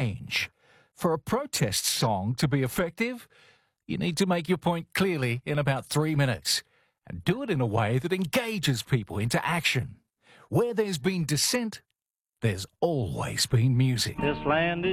change. For a protest song to be effective, you need to make your point clearly in about 3 minutes and do it in a way that engages people into action. Where there's been dissent, there's always been music. This land is